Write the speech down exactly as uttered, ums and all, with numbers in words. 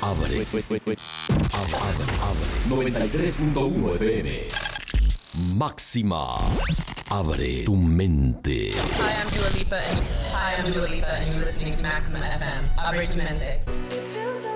Abre. Abre. Abre. noventa y tres punto uno F M. Máxima. Abre tu mente. Hi, I'm Dua Lipa. And, hi, I'm Dua Lipa, and you're listening to Maxima F M. Abre tu mente.